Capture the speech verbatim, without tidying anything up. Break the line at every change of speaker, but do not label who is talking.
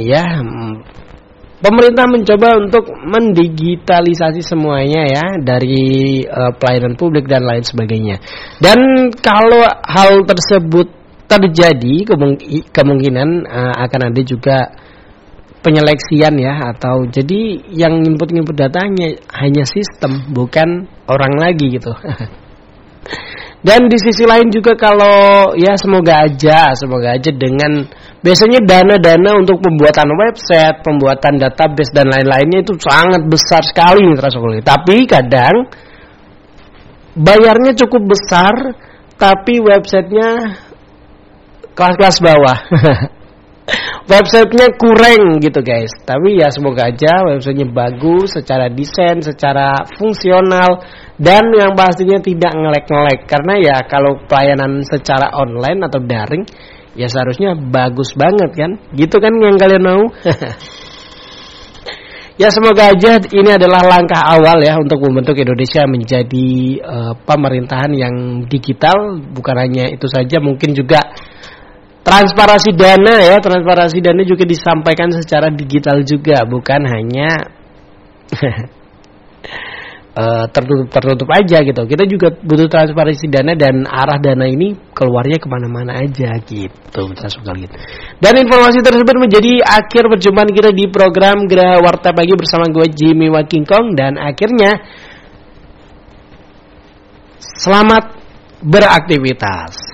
ya pemerintah mencoba untuk mendigitalisasi semuanya ya dari uh, pelayanan publik dan lain sebagainya. Dan kalau hal tersebut terjadi kemung- kemungkinan uh, akan ada juga penyeleksian ya, atau jadi yang input-input datanya hanya sistem bukan orang lagi gitu. Dan di sisi lain juga kalau ya semoga aja semoga aja dengan biasanya dana-dana untuk pembuatan website, pembuatan database dan lain-lainnya itu sangat besar sekali Mitra Sokoli. Tapi kadang bayarnya cukup besar tapi websitenya kelas-kelas bawah. Websitenya kurang gitu guys. Tapi ya semoga aja websitenya bagus secara desain, secara fungsional, dan yang pastinya tidak ngelek-ngelek. Karena ya kalau pelayanan secara online atau daring ya seharusnya bagus banget kan. Gitu kan yang kalian mau. Ya semoga aja ini adalah langkah awal ya untuk membentuk Indonesia menjadi uh, pemerintahan yang digital. Bukan hanya itu saja, mungkin juga transparansi dana ya, transparansi dana juga disampaikan secara digital juga, bukan hanya uh, tertutup-tertutup aja gitu. Kita juga butuh transparansi dana dan arah dana ini keluarnya kemana-mana aja gitu. gitu. Dan informasi tersebut menjadi akhir perjumpaan kita di program Geraha Warta Pagi bersama gue Jimmy Wakingkong, dan akhirnya selamat beraktivitas.